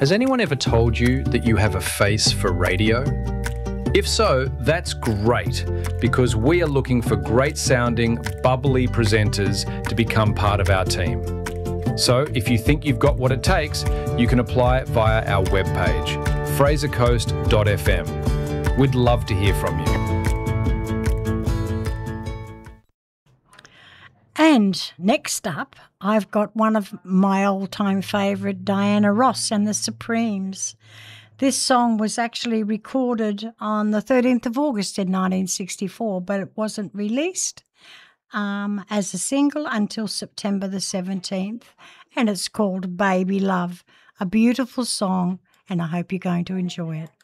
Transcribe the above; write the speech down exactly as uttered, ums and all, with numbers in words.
Has anyone ever told you that you have a face for radio? If so, that's great, because we are looking for great sounding, bubbly presenters to become part of our team. So if you think you've got what it takes, you can apply via our webpage, fraser coast dot f m. We'd love to hear from you. And next up, I've got one of my all-time favourite, Diana Ross and the Supremes. This song was actually recorded on the thirteenth of August in nineteen sixty-four, but it wasn't released um, as a single until September the seventeenth, and it's called Baby Love, a beautiful song, and I hope you're going to enjoy it.